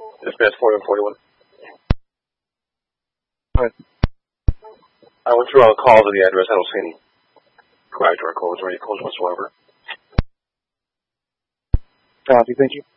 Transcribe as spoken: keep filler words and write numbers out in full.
Dispatch forty-one forty-one. Right. I went through all the calls to the address. I don't see any proprietary codes or any codes whatsoever. Copy, thank you.